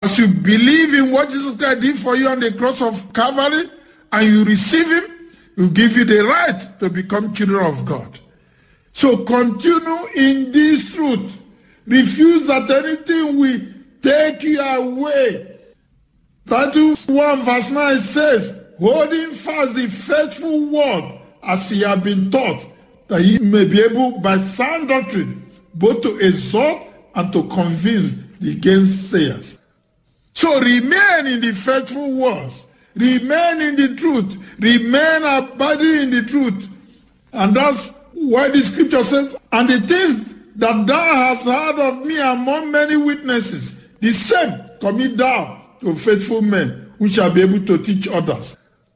As you believe in what Jesus Christ did for you on the cross of Calvary, and you receive him, he'll give you the right to become children of God. So continue in this truth. Refuse that anything will take you away. Titus 1 verse 9 says, holding fast the faithful word as ye have been taught, that ye may be able by sound doctrine both to exhort and to convince the gainsayers. So remain in the faithful words. Remain in the truth. Remain abiding in the truth. And that's why the scripture says, and the things that thou hast heard of me among many witnesses, the same commit thou to faithful men who shall be able to teach others.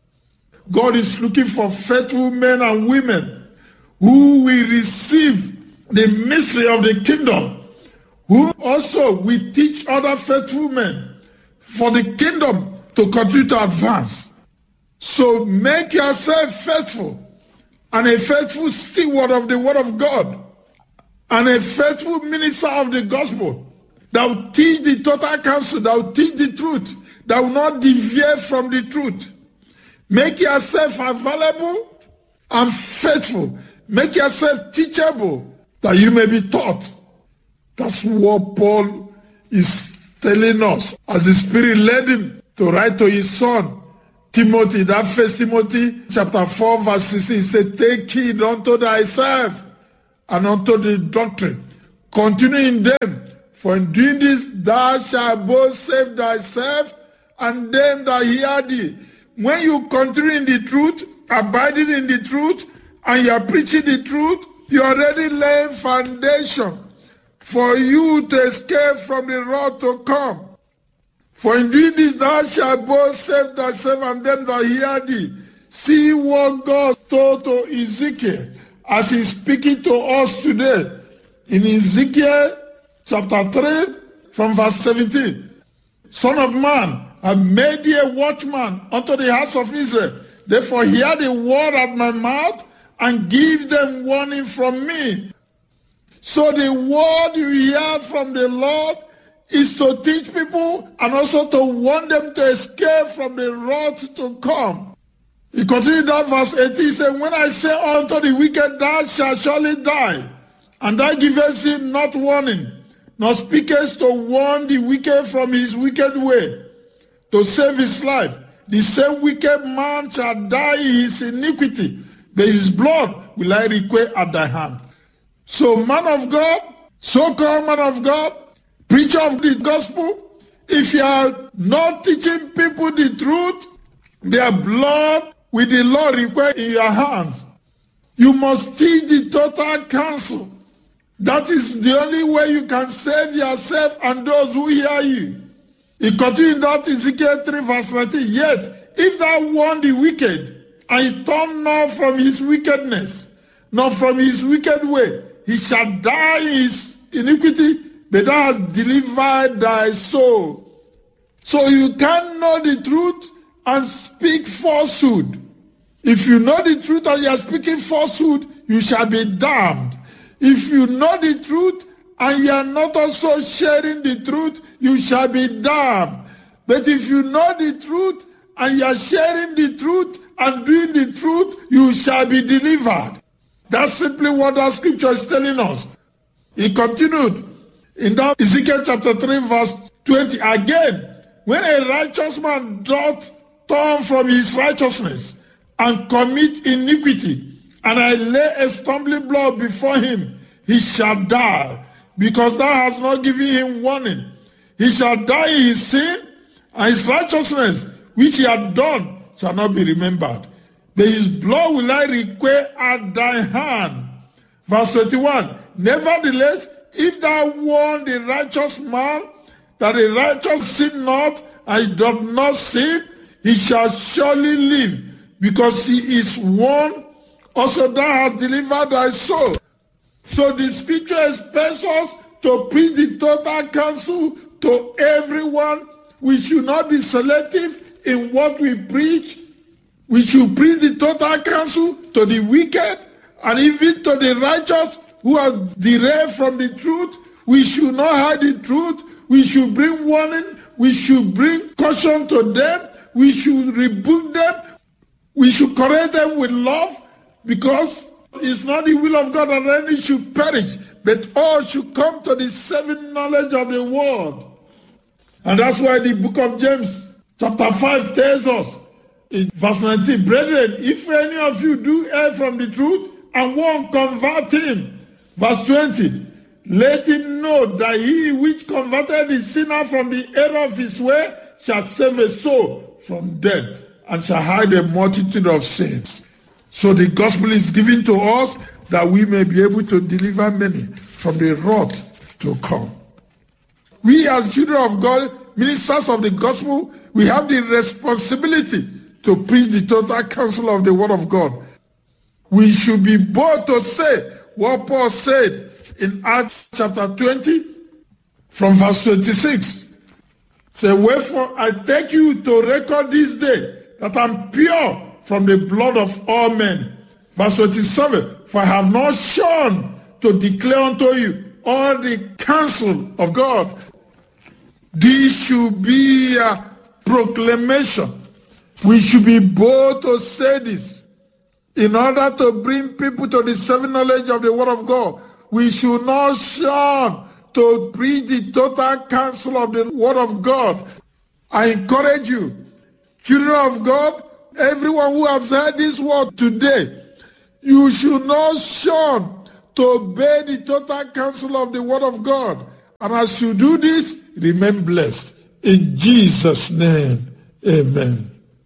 God is looking for faithful men and women who will receive the mystery of the kingdom, who also will teach other faithful men for the kingdom to continue to advance. So make yourself faithful and a faithful steward of the word of God and a faithful minister of the gospel that will teach the total counsel, that will teach the truth, that will not deviate from the truth. Make yourself available and faithful. Make yourself teachable that you may be taught. That's what Paul is telling us as the Spirit led him to write to his son, Timothy. That First Timothy chapter 4 verse 16, he said, take heed unto thyself and unto the doctrine. Continue in them, for in doing this thou shalt both save thyself and them that hear thee. When you continue in the truth, abiding in the truth, and you are preaching the truth, you already laying foundation for you to escape from the wrath to come. For in doing this thou shalt both save thyself and them that hear thee. See what God told to Ezekiel as he's speaking to us today. In Ezekiel chapter 3 from verse 17. Son of man, I have made thee a watchman unto the house of Israel. Therefore hear the word at my mouth and give them warning from me. So the word you hear from the Lord is to teach people and also to warn them to escape from the wrath to come. He continued that verse 18, he said, when I say unto the wicked, thou shalt surely die, and thou givest him not warning, nor speakest to warn the wicked from his wicked way, to save his life, the same wicked man shall die in his iniquity, but his blood will I require at thy hand. So man of God, so-called man of God, preacher of the gospel, if you are not teaching people the truth, their blood will the Lord require in your hands. You must teach the total counsel. That is the only way you can save yourself and those who hear you. He continued that in Ezekiel 3 verse 19. Yet, if thou warn the wicked, and he turn not from his wickedness, nor from his wicked way, he shall die in his iniquity, but thou hast delivered thy soul. So you can't know the truth and speak falsehood. If you know the truth and you are speaking falsehood, you shall be damned. If you know the truth and you are not also sharing the truth, you shall be damned. But if you know the truth and you are sharing the truth and doing the truth, you shall be delivered. That's simply what that scripture is telling us. He continued in that Ezekiel chapter 3 verse 20. Again, when a righteous man doth turn from his righteousness and commit iniquity, and I lay a stumbling block before him, he shall die, because thou hast not given him warning. He shall die in his sin, and his righteousness which he had done shall not be remembered. But his blood will I require at thy hand. Verse 21, nevertheless, if thou warn the righteous man that the righteous sin not, and he doth not sin, he shall surely live, because he is warned. Also thou hast delivered thy soul. So the scripture expects us to preach the total counsel to everyone. We should not be selective in what we preach. We should preach the total counsel to the wicked and even to the righteous who are derailed from the truth. We should not hide the truth. We should bring warning we should bring caution to them, we should rebuke them, we should correct them with love, because it's not the will of God that any should perish, but all should come to the saving knowledge of the word. And that's why the book of James chapter 5 tells us in verse 19, brethren, if any of you do err from the truth and won't convert him, verse 20, let him know that he which converted the sinner from the error of his way shall save a soul from death and shall hide a multitude of sins. So the gospel is given to us that we may be able to deliver many from the wrath to come. We as children of God, ministers of the gospel, we have the responsibility to preach the total counsel of the word of God. We should be bold to say what Paul said in Acts chapter 20 from verse 26. Say, wherefore I take you to record this day that I'm pure from the blood of all men. Verse 27, for I have not shone to declare unto you all the counsel of God. This should be a proclamation. We should be bold to say this. In order to bring people to the saving knowledge of the word of God, we should not shun to preach the total counsel of the word of God. I encourage you, children of God, everyone who has heard this word today, you should not shun to obey the total counsel of the word of God. And as you do this, remain blessed. In Jesus' name, amen.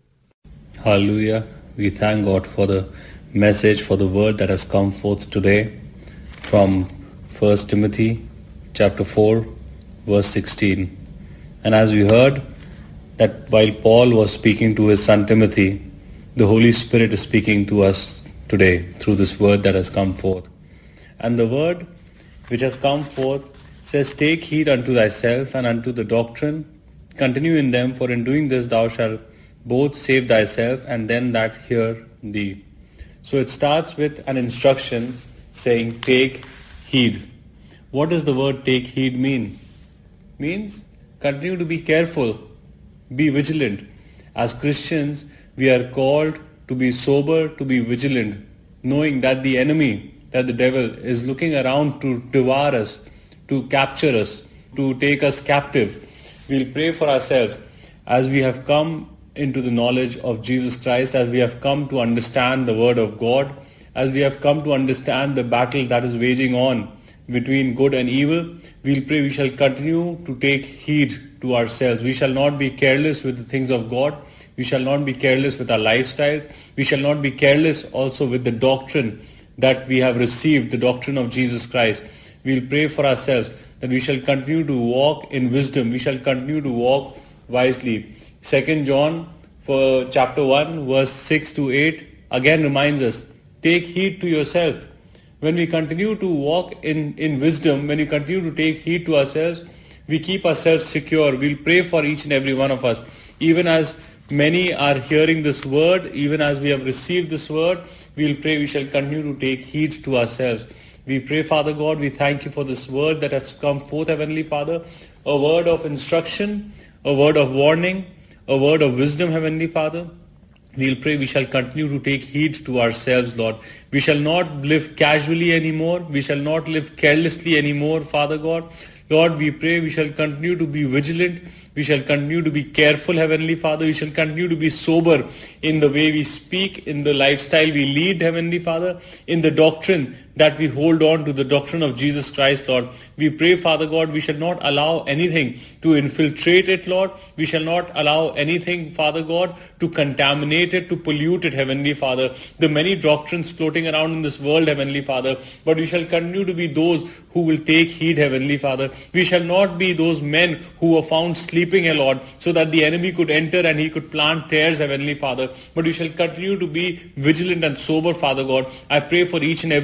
Hallelujah. We thank God for the message, for the word that has come forth today from 1 Timothy chapter 4, verse 16. And as we heard, that while Paul was speaking to his son Timothy, the Holy Spirit is speaking to us today through this word that has come forth. And the word which has come forth says, take heed unto thyself and unto the doctrine. Continue in them, for in doing this thou shalt both save thyself and them that hear thee. So it starts with an instruction saying, take heed. What does the word take heed mean? Means continue to be careful, be vigilant. As Christians, we are called to be sober, to be vigilant, knowing that the enemy, that the devil is looking around to devour us, to capture us, to take us captive. We'll pray for ourselves as we have come into the knowledge of Jesus Christ, as we have come to understand the word of God, as we have come to understand the battle that is waging on between good and evil. We'll pray we shall continue to take heed to ourselves. We shall not be careless with the things of God. We shall not be careless with our lifestyles. We shall not be careless also with the doctrine that we have received, the doctrine of Jesus Christ. We'll pray for ourselves that we shall continue to walk in wisdom. We shall continue to walk wisely. 2 John for chapter 1 verse 6 to 8 again reminds us, take heed to yourself. When we continue to walk in wisdom, when we continue to take heed to ourselves, we keep ourselves secure. We'll pray for each and every one of us. Even as many are hearing this word, even as we have received this word, we'll pray we shall continue to take heed to ourselves. We pray, Father God, we thank you for this word that has come forth, Heavenly Father, a word of instruction, a word of warning, a word of wisdom, Heavenly Father. We'll pray we shall continue to take heed to ourselves, Lord. We shall not live casually anymore. We shall not live carelessly anymore, Father God. Lord, we pray we shall continue to be vigilant. We shall continue to be careful, Heavenly Father. We shall continue to be sober in the way we speak, in the lifestyle we lead, Heavenly Father, in the doctrine that we hold on to, the doctrine of Jesus Christ, Lord. We pray, Father God, we shall not allow anything to infiltrate it, Lord. We shall not allow anything, Father God, to contaminate it, to pollute it, Heavenly Father. The many doctrines floating around in this world, Heavenly Father, but we shall continue to be those who will take heed, Heavenly Father. We shall not be those men who were found sleeping, Lord, so that the enemy could enter and he could plant tares, Heavenly Father. But we shall continue to be vigilant and sober, Father God. I pray for each and every one of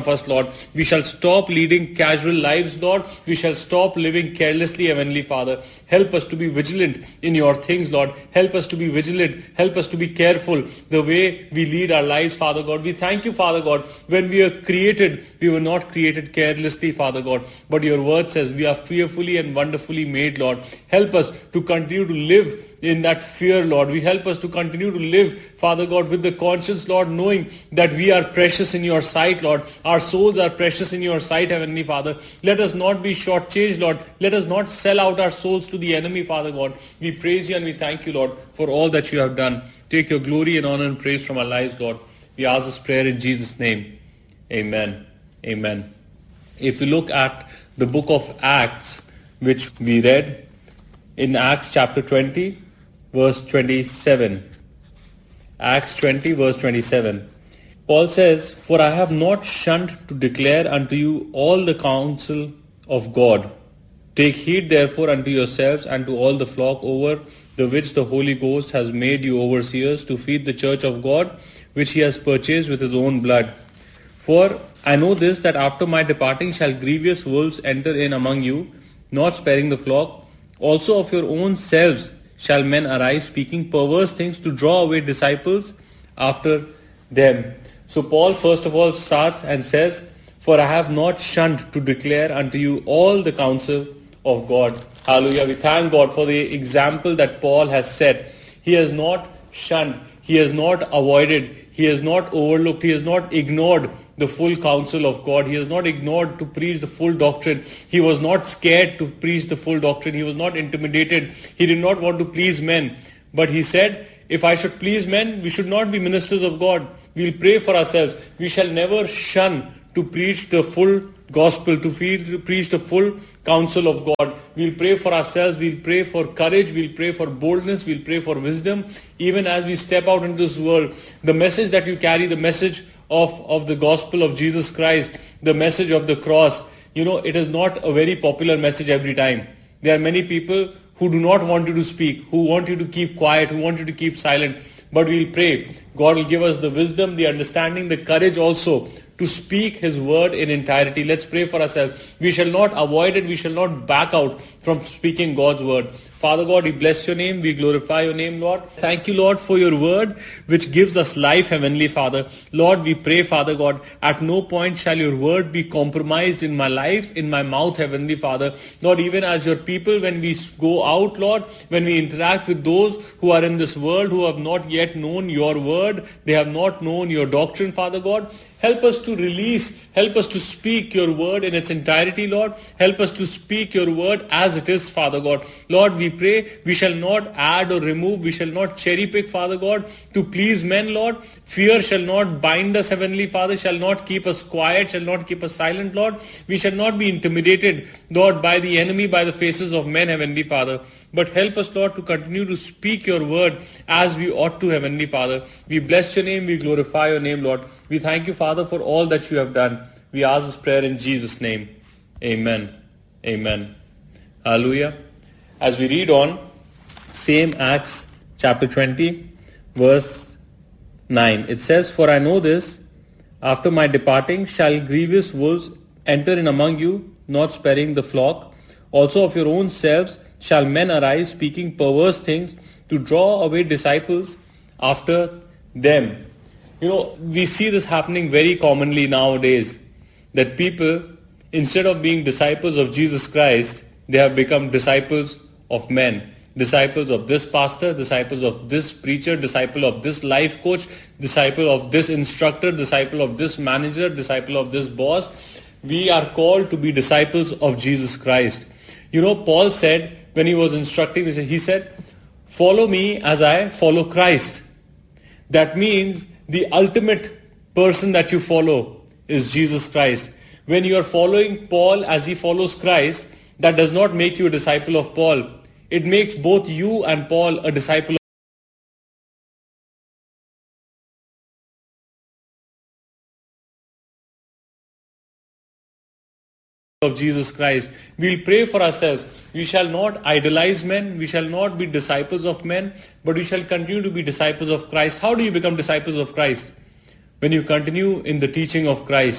us, Lord. We shall stop leading casual lives, Lord. We shall stop living carelessly, Heavenly Father. Help us to be vigilant in your things, Lord. Help us to be vigilant. Help us to be careful the way we lead our lives, Father God. We thank you, Father God. When we are created, we were not created carelessly, Father God. But your word says we are fearfully and wonderfully made, Lord. Help us to continue to live in that fear, Lord. We help us to continue to live, Father God, with the conscience, Lord, knowing that we are precious in your sight, Lord. Our souls are precious in your sight, Heavenly Father. Let us not be shortchanged, Lord. Let us not sell out our souls to the enemy, Father God. We praise you and we thank you, Lord, for all that you have done. Take your glory and honor and praise from our lives, Lord. We ask this prayer in Jesus' name. Amen. Amen. If you look at the book of Acts, which we read in Acts chapter 20, verse 27. Acts 20, verse 27. Paul says, "For I have not shunned to declare unto you all the counsel of God. Take heed therefore unto yourselves and to all the flock over the which the Holy Ghost has made you overseers to feed the church of God, which he has purchased with his own blood. For I know this, that after my departing shall grievous wolves enter in among you, not sparing the flock. Also of your own selves shall men arise, speaking perverse things to draw away disciples after them." So Paul first of all starts and says, "For I have not shunned to declare unto you all the counsel of God." Hallelujah. We thank God for the example that Paul has set. He has not shunned. He has not avoided. He has not overlooked. He has not ignored the full counsel of God. He has not ignored to preach the full doctrine. He was not scared to preach the full doctrine. He was not intimidated. He did not want to please men. But he said, if I should please men, we should not be ministers of God. We'll pray for ourselves. We shall never shun to preach the full gospel, to preach the full counsel of God. We'll pray for ourselves. We'll pray for courage. We'll pray for boldness. We'll pray for wisdom. Even as we step out into this world, the message that you carry, the message of the gospel of Jesus Christ, the message of the cross, it is not a very popular message every time. There are many people who do not want you to speak, who want you to keep quiet, who want you to keep silent. But we'll pray. God will give us the wisdom, the understanding, the courage also to speak his word in entirety. Let's pray for ourselves. We shall not avoid it. We shall not back out from speaking God's word. Father God, we bless your name. We glorify your name, Lord. Thank you, Lord, for your word, which gives us life, Heavenly Father. Lord, we pray, Father God, at no point shall your word be compromised in my life, in my mouth, Heavenly Father. Lord, even as your people, when we go out, Lord, when we interact with those who are in this world, who have not yet known your word, they have not known your doctrine, Father God, help us to release, help us to speak your word in its entirety, Lord. Help us to speak your word as it is, Father God. Lord, we pray we shall not add or remove, we shall not cherry pick, Father God, to please men, Lord. Fear shall not bind us, Heavenly Father, shall not keep us quiet, shall not keep us silent, Lord. We shall not be intimidated, Lord, by the enemy, by the faces of men, Heavenly Father. But help us, Lord, to continue to speak your word as we ought to, Heavenly Father. We bless your name, we glorify your name, Lord. We thank you, Father, for all that you have done. We ask this prayer in Jesus' name. Amen. Amen. Hallelujah. As we read on, same Acts chapter 20, verse 9. It says, "For I know this, after my departing shall grievous wolves enter in among you, not sparing the flock. Also of your own selves shall men arise, speaking perverse things, to draw away disciples after them." We see this happening very commonly nowadays, that people, instead of being disciples of Jesus Christ, they have become disciples of men. Disciples of this pastor, disciples of this preacher, disciple of this life coach, disciple of this instructor, disciple of this manager, disciple of this boss. We are called to be disciples of Jesus Christ. Paul said, when he was instructing, he said, "Follow me as I follow Christ." That means the ultimate person that you follow is Jesus Christ. When you are following Paul as he follows Christ, that does not make you a disciple of Paul. It makes both you and Paul a disciple of Jesus Christ. We'll pray for ourselves. We shall not idolize men. We shall not be disciples of men, but we shall continue to be disciples of Christ. How do you become disciples of Christ? When you continue in the teaching of Christ.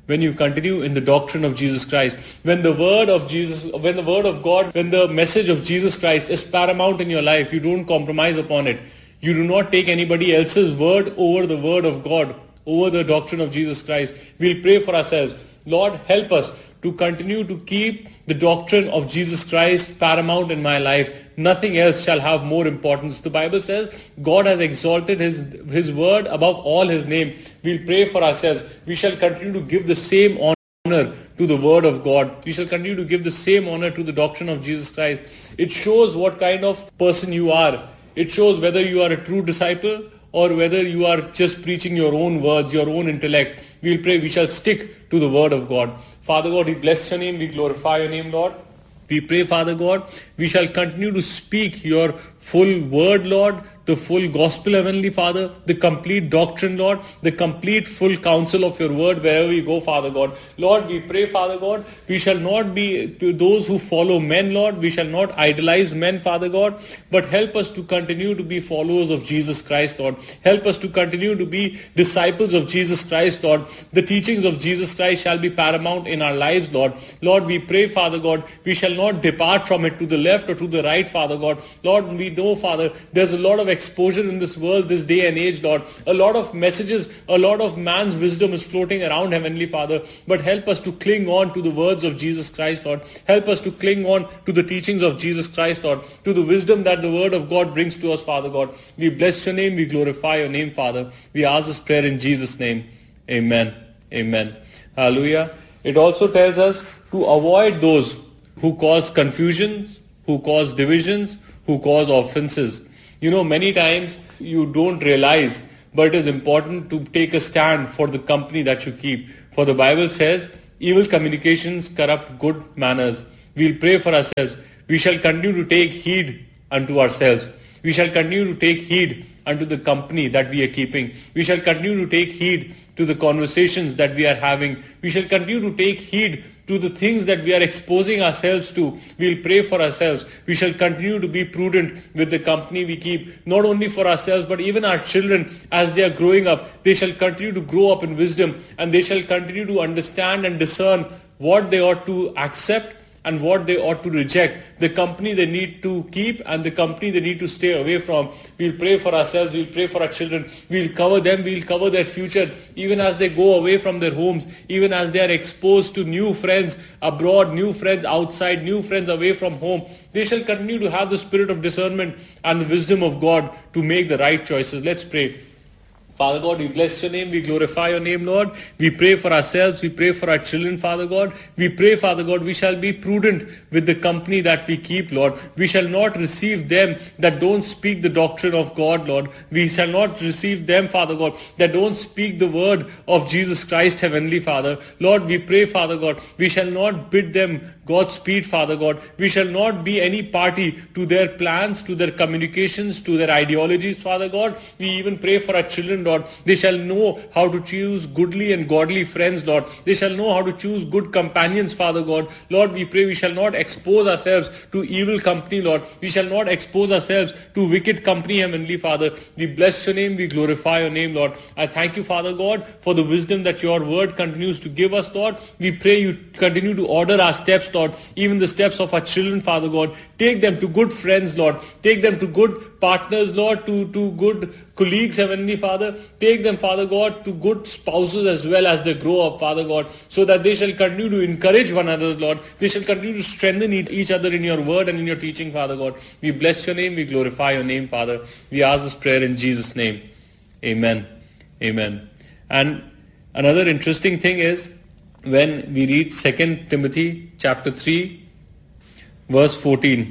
when you continue in the doctrine of Jesus Christ. When the word of Jesus, when the word of God, when the message of Jesus Christ is paramount in your life, you don't compromise upon it. You do not take anybody else's word over the word of God, over the doctrine of Jesus Christ. We'll pray for ourselves. Lord, help us to continue to keep the doctrine of Jesus Christ paramount in my life. Nothing else shall have more importance. The Bible says God has exalted his word above all his name. We'll pray for ourselves. We shall continue to give the same honor to the word of God. We shall continue to give the same honor to the doctrine of Jesus Christ. It shows what kind of person you are. It shows whether you are a true disciple or whether you are just preaching your own words, your own intellect. We'll pray we shall stick to the word of God. Father God, we bless your name. We glorify your name, Lord. We pray, Father God, we shall continue to speak your full word, Lord, the full gospel, Heavenly Father, the complete doctrine, Lord, the complete full counsel of your word wherever we go, Father God. Lord, we pray, Father God, we shall not be those who follow men, Lord. We shall not idolize men, Father God, but help us to continue to be followers of Jesus Christ, Lord. Help us to continue to be disciples of Jesus Christ, Lord. The teachings of Jesus Christ shall be paramount in our lives, Lord. Lord, we pray, Father God, we shall not depart from it to the left or to the right, Father God. Lord, we know, Father, there's a lot of exposure in this world, this day and age, Lord. A lot of messages, a lot of man's wisdom is floating around, Heavenly Father. But help us to cling on to the words of Jesus Christ, Lord. Help us to cling on to the teachings of Jesus Christ, Lord. To the wisdom that the word of God brings to us, Father God. We bless your name. We glorify your name, Father. We ask this prayer in Jesus' name. Amen. Amen. Hallelujah. It also tells us to avoid those who cause confusions, who cause divisions, who cause offenses. You know, many times you don't realize, but it is important to take a stand for the company that you keep. For the Bible says, evil communications corrupt good manners. We'll pray for ourselves. We shall continue to take heed unto ourselves. We shall continue to take heed unto the company that we are keeping. We shall continue to take heed to the conversations that we are having. We shall continue to take heed to the things that we are exposing ourselves to. We'll pray for ourselves. We shall continue to be prudent with the company we keep, not only for ourselves, but even our children as they are growing up. They shall continue to grow up in wisdom, and they shall continue to understand and discern what they ought to accept and what they ought to reject, the company they need to keep and the company they need to stay away from. We'll pray for ourselves, we'll pray for our children, we'll cover them, we'll cover their future, even as they go away from their homes, even as they are exposed to new friends abroad, new friends outside, new friends away from home. They shall continue to have the spirit of discernment and the wisdom of God to make the right choices. Let's pray. Father God, we bless your name. We glorify your name, Lord. We pray for ourselves. We pray for our children, Father God. We pray, Father God, we shall be prudent with the company that we keep, Lord. We shall not receive them that don't speak the doctrine of God, Lord. We shall not receive them, Father God, that don't speak the word of Jesus Christ, Heavenly Father. Lord, we pray, Father God, we shall not bid them Godspeed, Father God. We shall not be any party to their plans, to their communications, to their ideologies, Father God. We even pray for our children, Lord. They shall know how to choose goodly and godly friends, Lord. They shall know how to choose good companions, Father God. Lord, we pray we shall not expose ourselves to evil company, Lord. We shall not expose ourselves to wicked company, Heavenly Father. We bless your name. We glorify your name, Lord. I thank you, Father God, for the wisdom that your word continues to give us, Lord. We pray you continue to order our steps, Lord, even the steps of our children, Father God. Take them to good friends, Lord. Take them to good partners, Lord, to good colleagues, Heavenly Father. Take them, Father God, to good spouses as well as they grow up, Father God, so that they shall continue to encourage one another, Lord. They shall continue to strengthen each other in your word and in your teaching, Father God. We bless your name. We glorify your name, Father. We ask this prayer in Jesus' name. Amen. Amen. And another interesting thing is, when we read 2 Timothy chapter 3, verse 14,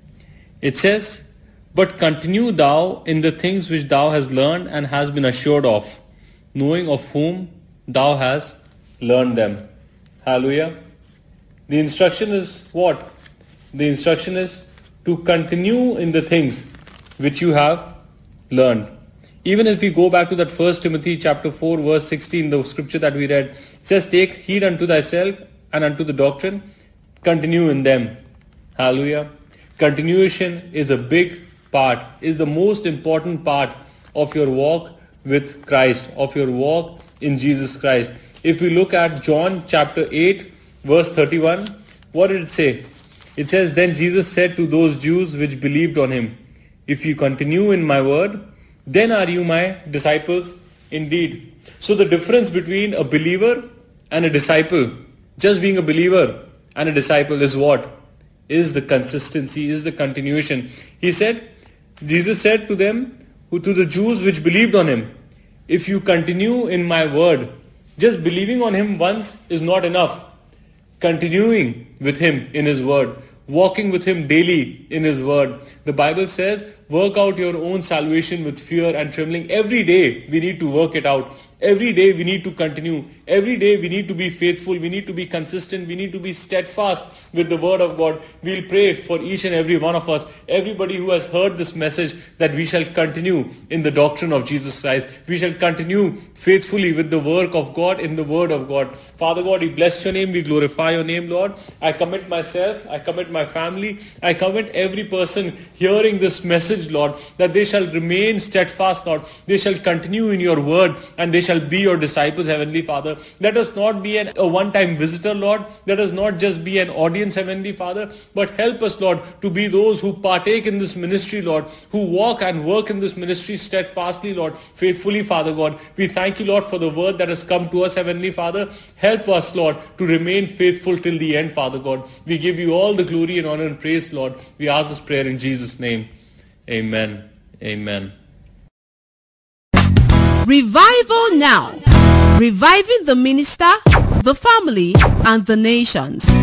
it says, "But continue thou in the things which thou hast learned and hast been assured of, knowing of whom thou hast learned them." Hallelujah. The instruction is what? The instruction is to continue in the things which you have learned. Even if we go back to that 1 Timothy chapter 4, verse 16, the scripture that we read, it says, "Take heed unto thyself and unto the doctrine, continue in them." Hallelujah. Continuation is a big part, is the most important part of your walk with Christ, of your walk in Jesus Christ. If we look at John chapter 8, verse 31, what did it say? It says, then Jesus said to those Jews which believed on him, if you continue in my word, then are you my disciples indeed. So the difference between a believer and a disciple, just being a believer and a disciple, is what? Is the consistency, is the continuation. Jesus said to them, to the Jews which believed on him, if you continue in my word, just believing on him once is not enough. Continuing with him in his word, walking with him daily in his word. The Bible says, work out your own salvation with fear and trembling. Every day we need to work it out. Every day we need to continue. Every day we need to be faithful. We need to be consistent. We need to be steadfast with the word of God. We'll pray for each and every one of us, everybody who has heard this message, that we shall continue in the doctrine of Jesus Christ. We shall continue faithfully with the work of God in the word of God. Father God, we bless your name. We glorify your name, Lord. I commit myself. I commit my family. I commit every person hearing this message, Lord, that they shall remain steadfast, Lord. They shall continue in your word, and they shall be your disciples, Heavenly Father. Let us not be a one-time visitor, Lord. Let us not just be an audience, Heavenly Father, but help us, Lord, to be those who partake in this ministry, Lord, who walk and work in this ministry steadfastly, Lord, faithfully, Father God. We thank you, Lord, for the word that has come to us, Heavenly Father. Help us, Lord, to remain faithful till the end, Father God. We give you all the glory and honor and praise, Lord. We ask this prayer in Jesus' name. Amen. Amen. Revival Now, reviving the minister, the family, and the nations.